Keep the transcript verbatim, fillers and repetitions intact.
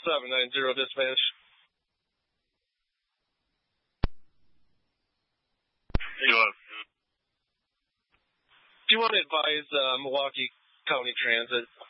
seven nine zero dispatch. Do you want, Do you want to advise uh, Milwaukee County Transit